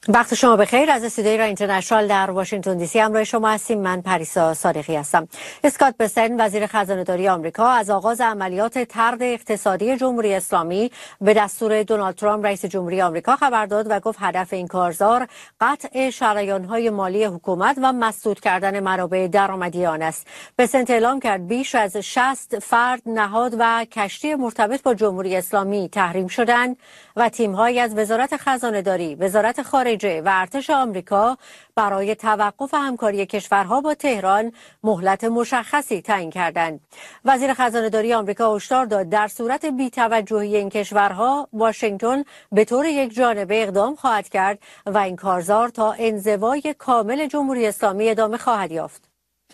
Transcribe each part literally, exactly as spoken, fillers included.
وقت شما بخیر. از استودیوی رای اینترنشنال در واشنگتن دی سی همراه شما هستیم. من پریسا صادقی هستم. اسکات بسنت وزیر خزانه‌داری آمریکا از آغاز عملیات طرد اقتصادی جمهوری اسلامی به دستور دونالد ترامپ رئیس جمهوری آمریکا خبر داد و گفت هدف این کارزار قطع شریان‌های مالی حکومت و مسدود کردن منابع درآمدی آن است. بسنت اعلام کرد بیش از شصت فرد، نهاد و کشتی مرتبط با جمهوری اسلامی تحریم شدند و تیم‌هایی از وزارت خزانه‌داری، وزارت خارجه و ارتش آمریکا برای توقف همکاری کشورها با تهران مهلت مشخصی تعیین کردند. وزیر خزانه‌داری آمریکا هشدار داد در صورت بی‌توجهی این کشورها واشنگتن به طور یکجانبه اقدام خواهد کرد و این کارزار تا انزوای کامل جمهوری اسلامی ادامه خواهد یافت.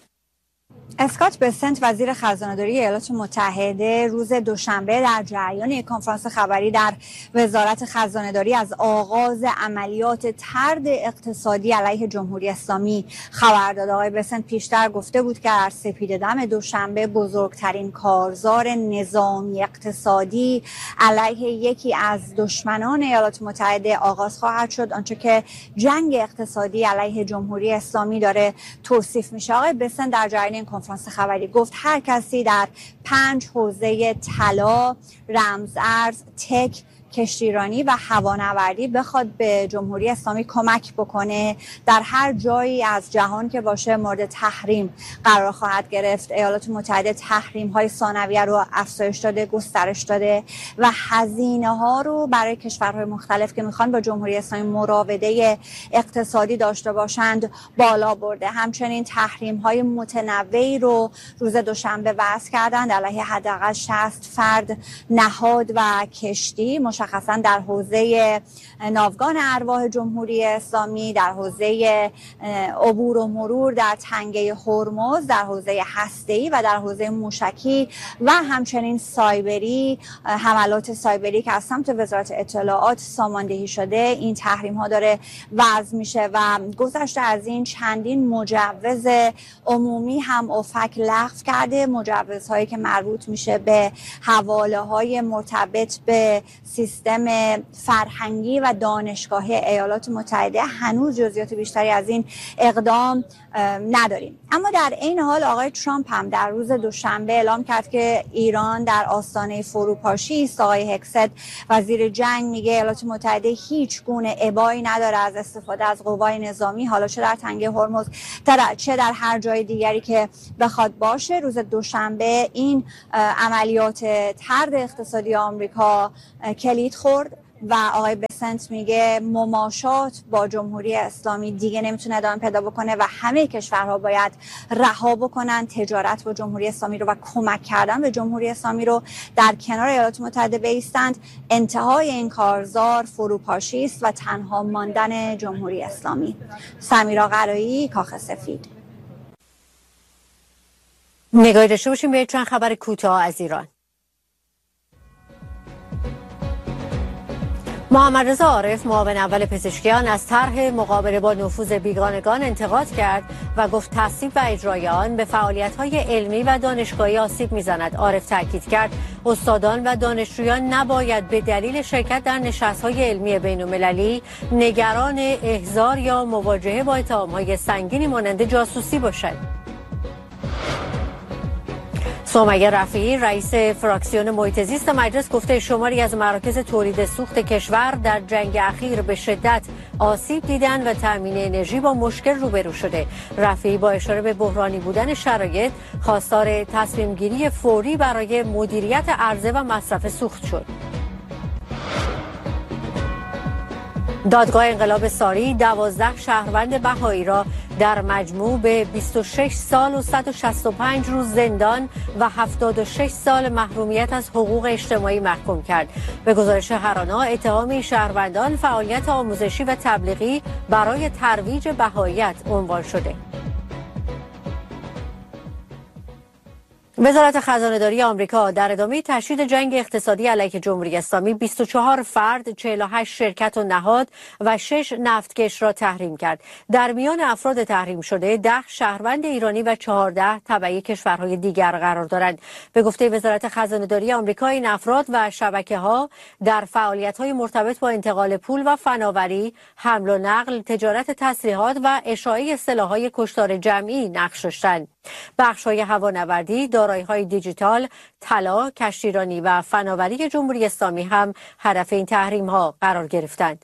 اسکات بسنت وزیر خزانه‌داری ایالات متحده روز دوشنبه در جریان یک کنفرانس خبری در وزارت خزانه‌داری از آغاز عملیات طرد اقتصادی علیه جمهوری اسلامی خبر داد. آقای بسنت پیشتر گفته بود که در سپیده‌دم دوشنبه بزرگترین کارزار نظامی اقتصادی علیه یکی از دشمنان ایالات متحده آغاز خواهد شد، آنچه که جنگ اقتصادی علیه جمهوری اسلامی داره توصیف میشه. آقای بسنت در جریان این کنفرانس خبری گفت هر کسی در پنج حوزه طلا، رمزارز، تک، کشتیرانی و هوانوردی بخواد به جمهوری اسلامی کمک بکنه در هر جایی از جهان که باشه مورد تحریم قرار خواهد گرفت. ایالات متحده تحریم های ثانویه رو افزایش داده، گسترش داده و هزینه ها رو برای کشورهای مختلف که میخوان با جمهوری اسلامی مراوده اقتصادی داشته باشند بالا برده. همچنین تحریم های متنوعی رو روز دوشنبه وضع کردند علیه حداقل شصت فرد، نهاد و کشتی، مشخصا در حوزه ناوگان ارواح جمهوری اسلامی، در حوزه عبور و مرور در تنگه هرمز، در حوزه هسته‌ای و در حوزه موشکی و همچنین سایبری، حملات سایبری که از سمت وزارت اطلاعات ساماندهی شده. این تحریم ها داره وضع میشه و گذشته از این چندین مجوز عمومی هم اوفک لغو کرده، مجوزهایی که مربوط میشه به حواله های مرتبط به سیستم فرهنگی و دانشگاهی ایالات متحده. هنوز جزئیات بیشتری از این اقدام نداریم. اما در این حال آقای ترامپ هم در روز دوشنبه اعلام کرد که ایران در آستانه فروپاشی است. آقای هکست وزیر جنگ میگه ایالات متحده هیچ گونه ابایی نداره از استفاده از قوای نظامی، حالا چه در تنگه هرمز چه در هر جای دیگری که بخواد باشه. روز دوشنبه این عملیات طرد اقتصادی آمریکا کلید خورد و آقای بسنت میگه مماشات با جمهوری اسلامی دیگه نمیتونه ادامه پیدا بکنه و همه کشورها باید رها بکنن تجارت با جمهوری اسلامی رو و کمک کردن به جمهوری اسلامی رو در کنار ایالات متحده بایستند. انتهای این کارزار فروپاشی است و تنها ماندن جمهوری اسلامی. سمیرا قرایی، کاخ سفید. نگاهی داشته باشیم به چند خبر کوتاه از ایران. محمد رضا عارف معاون اول پزشکیان از طرح مقابله با نفوذ بیگانگان انتقاد کرد و گفت تصویب و اجرای آن به فعالیت‌های علمی و دانشگاهی آسیب می‌زند. عارف تاکید کرد استادان و دانشجویان نباید به دلیل شرکت در نشست‌های علمی بین‌المللی نگران احضار یا مواجهه با اتهام‌های سنگینی مانند جاسوسی باشند. سمیه رفیعی رئیس فراکسیون محیط زیست مجلس گفته شماری از مراکز تولید سوخت کشور در جنگ اخیر به شدت آسیب دیدند و تامین انرژی با مشکل روبرو شده. رفیعی با اشاره به بحرانی بودن شرایط خواستار تصمیم گیری فوری برای مدیریت عرضه و مصرف سوخت شد. دادگاه انقلاب ساری دوازده شهروند بهایی را در مجموع به بیست و شش سال و صد و شصت و پنج روز زندان و هفتاد و شش سال محرومیت از حقوق اجتماعی محکوم کرد. به گزارش هرانا اتهام این شهروندان فعالیت آموزشی و تبلیغی برای ترویج بهاییت عنوان شده. وزارت خزانه‌داری آمریکا در ادامه تشدید جنگ اقتصادی علیه جمهوری اسلامی بیست و چهار فرد، چهل و هشت شرکت و نهاد و شش نفتکش را تحریم کرد. در میان افراد تحریم شده ده شهروند ایرانی و چهارده تبعی کشورهای دیگر قرار دارند. به گفته وزارت خزانه‌داری آمریکا این افراد و شبکه‌ها در فعالیت‌های مرتبط با انتقال پول و فناوری، حمل و نقل، تجارت تسلیحات و اشاعه سلاح‌های کشتار جمعی نقش داشتند. بخش‌های هوانوردی، دارایی‌های دیجیتال، طلا، کشتیرانی و فناوری جمهوری اسلامی هم هدف این تحریم‌ها قرار گرفتند.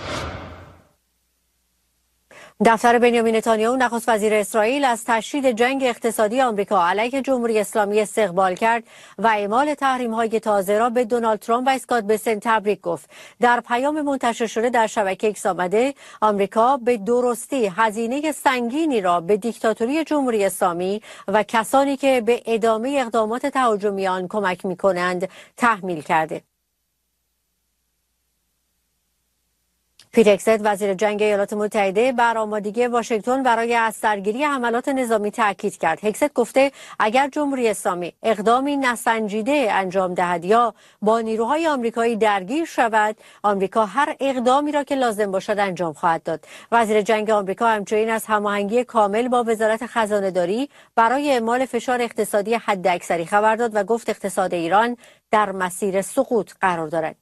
دفتر بنیامین نتانیاهو نخست وزیر اسرائیل از تشدید جنگ اقتصادی آمریکا علیه جمهوری اسلامی استقبال کرد و اعمال تحریم‌های تازه را به دونالد ترامپ و اسکات بسنت تبریک گفت. در پیام منتشر شده در شبکه ایکس آمده آمریکا به درستی هزینه سنگینی را به دیکتاتوری جمهوری اسلامی و کسانی که به ادامه اقدامات تهاجمی آن کمک می‌کنند تحمیل کرده. پیت هگست وزیر جنگ ایالات متحده بر آمادگی واشنگتن برای از سرگیری حملات نظامی تاکید کرد. هگست گفته اگر جمهوری اسلامی اقدامی نسنجیده انجام دهد یا با نیروهای آمریکایی درگیر شود، آمریکا هر اقدامی را که لازم باشد انجام خواهد داد. وزیر جنگ آمریکا همچنین از هماهنگی کامل با وزارت خزانه‌داری برای اعمال فشار اقتصادی حداکثری خبر داد و گفت اقتصاد ایران در مسیر سقوط قرار دارد.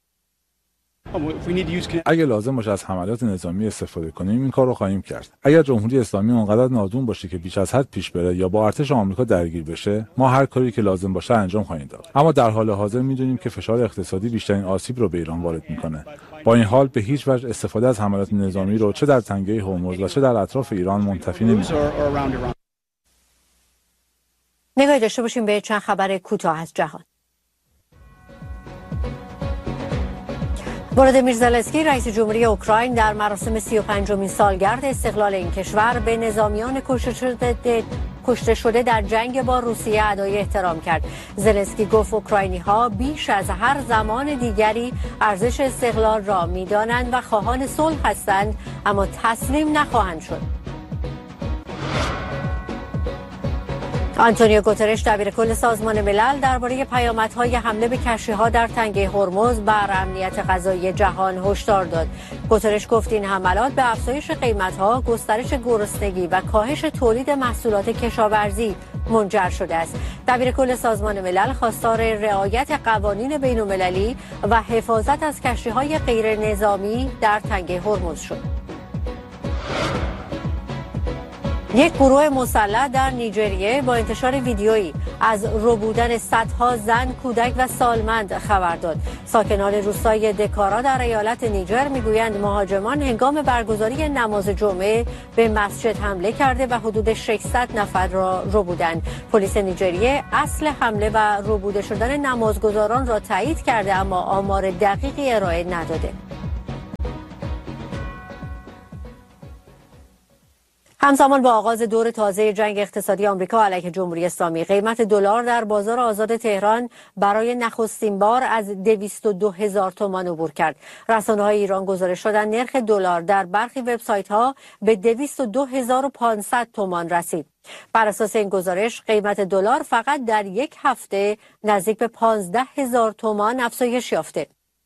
اگر لازم باشه از حملات نظامی استفاده کنیم این کار رو خواهیم کرد. اگر جمهوری اسلامی اونقدر نادون باشه که بیش از حد پیش بره یا با ارتش آمریکا درگیر بشه، ما هر کاری که لازم باشه انجام خواهیم داد. اما در حال حاضر میدونیم که فشار اقتصادی بیشترین آسیب رو به ایران وارد میکنه. با این حال به هیچ وجه استفاده از حملات نظامی رو چه در تنگه هرمز و چه در اطراف ایران منتفی نمی‌کنیم. نگاهی داشته باشیم به چند خبر کوتاه از جهان. ولادیمیر زلنسکی رئیس جمهوری اوکراین در مراسم سی و پنجمین سالگرد استقلال این کشور به نظامیان کشته شده کشته شده در جنگ با روسیه ادای احترام کرد. زلنسکی گفت اوکراینی‌ها بیش از هر زمان دیگری ارزش استقلال را می‌دانند و خواهان صلح هستند، اما تسلیم نخواهند شد. آنتونیو گوترش دبیرکل سازمان ملل درباره پیامدهای حمله به کشتی‌ها در تنگه هرمز بر امنیت غذایی جهان هشدار داد. گوترش گفت این حملات به افزایش قیمت‌ها، گسترش گرسنگی و کاهش تولید محصولات کشاورزی منجر شده است. دبیرکل سازمان ملل خواستار رعایت قوانین بین‌المللی و حفاظت از کشتی‌های غیر نظامی در تنگه هرمز شد. یک گروه مسلح در نیجریه با انتشار ویدیویی از ربودن صدها زن، کودک و سالمند خبر داد. ساکنان روستای دکارا در ایالت نیجر میگویند مهاجمان هنگام برگزاری نماز جمعه به مسجد حمله کرده و حدود ششصد نفر را ربودند. پلیس نیجریه اصل حمله و ربوده شدن نمازگزاران را تایید کرده اما آمار دقیقی ارائه نداده. همزمان با آغاز دور تازه جنگ اقتصادی آمریکا علیه جمهوری اسلامی، قیمت دلار در بازار آزاد تهران برای نخستین بار از دویست و دو هزار تومان عبور کرد. رسانه‌های ایران گزارش دادند نرخ دلار در برخی وبسایت‌ها به دویست و دو هزار و پانصد تومان رسید. بر اساس این گزارش قیمت دلار فقط در یک هفته نزدیک به پانزده هزار تومان افزایش یافته.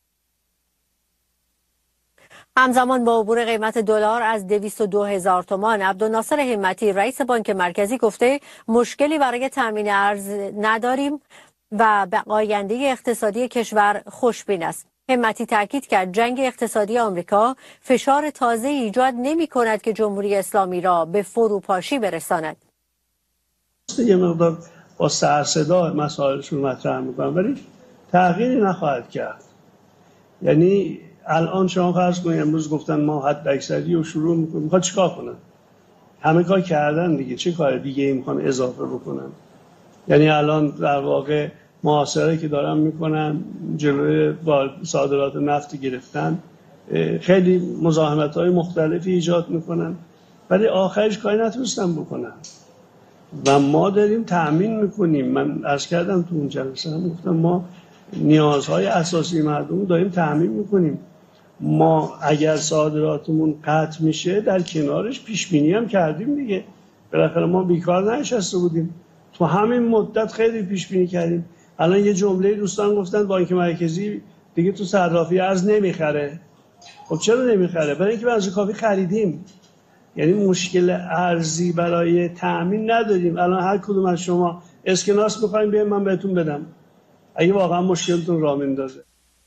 همزمان با عبور قیمت دلار از دویست و دو هزار تومان، عبدالناصر همتی رئیس بانک مرکزی گفته مشکلی برای تامین ارز نداریم و به آینده اقتصادی کشور خوشبین است. همتی تاکید کرد جنگ اقتصادی آمریکا فشار تازه ایجاد نمی کند که جمهوری اسلامی را به فروپاشی برساند. یه مقدار با سر صدا مسائلشون مطرح میکنن ولی تغییری نخواهد کرد. یعنی الان شما فرض کنید امروز گفتن ما حد اکثری رو شروع میکنیم، میخواد چیکار کنن؟ همه کار کردن دیگه، چه کار دیگه ای میخوان اضافه بکنن؟ یعنی الان در واقع محاصره که دارن میکنن جلوی صادرات نفت گرفتن، خیلی مزاحمت های مختلفی ایجاد میکنن ولی آخرش کاری نتونستن بکنن و ما داریم تأمین میکنیم. من عرض کردم تو اون جلسه هم گفتم ما نیازهای اساسی مردم داریم تأمین میکنیم. ما اگر صادراتمون قطع میشه در کنارش پیش بینی هم کردیم دیگه. بالاخره ما بیکار ننشسته بودیم. تو همین مدت خیلی پیش بینی کردیم. الان یه جمله دوستان گفتن بانک مرکزی دیگه تو صرافی ارز نمیخره. خب چرا نمیخره؟ برای اینکه بنز کافی خریدیم. یعنی مشکل ارزی برای تأمین نداریم. الان هر کدوم از شما اسکناس می‌خواید بیاین من بهتون بدم اگه واقعا مشکلتون راه میندازه.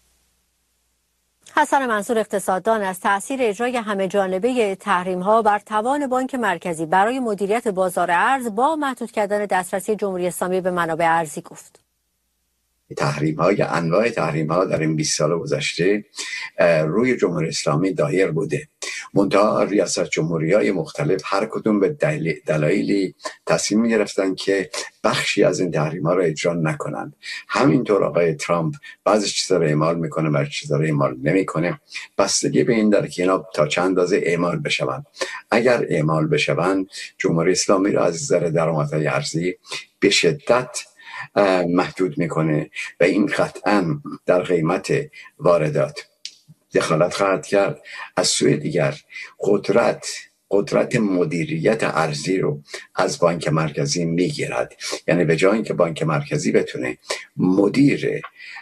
حسن منصور اقتصاددان از تأثیر اجرای همه جانبه تحریم‌ها بر توان بانک مرکزی برای مدیریت بازار ارز با محدود کردن دسترسی جمهوری اسلامی به منابع ارزی گفت. تحریم ها یا انواع تحریم ها در این بیست سال گذشته روی جمهوری اسلامی دایر بوده. منتها ریاست جمهوری های مختلف هر کدوم به دلایلی تصمیم می گرفتن که بخشی از این تحریم ها را اجرا نکنند. همینطور آقای ترامپ بعضی چیزا را اعمال میکنه، بعضی چیزا را اعمال نمیکنه. بستگی به این داره که اینا تا چند اندازه اعمال بشوند. اگر اعمال بشوند جمهوری اسلامی را از نظر درآمدهای ارزی به شدت محدود میکنه و این قطعا در قیمت واردات دخالت خواهد کرد. از سوی دیگر قدرت قدرت مدیریت ارزی رو از بانک مرکزی میگیرد. یعنی به جای اینکه بانک مرکزی بتونه مدیر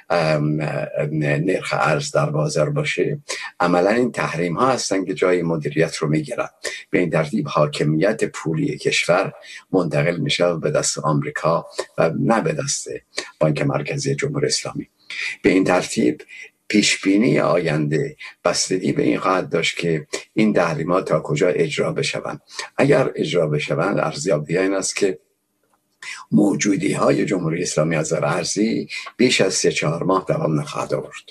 نرخ ارز در بازار باشه، عملا این تحریم ها هستن که جای مدیریت رو میگیرن. به این ترتیب حاکمیت پولی کشور منتقل میشه به دست آمریکا و نه به دست بانک مرکزی جمهوری اسلامی. به این ترتیب پیشبینی آینده بستگی به این خواهد داشت که این تحریمات تا کجا اجرا بشوند. اگر اجرا بشوند ارزیابی این است که موجودی های جمهوری اسلامی از نظر ارزی بیش از سه چهار ماه دوام نخواهد آورد.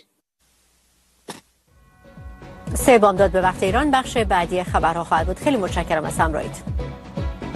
سه بامداد به وقت ایران بخش بعدی خبرها خواهد بود. خیلی متشکرم از همراهیتون.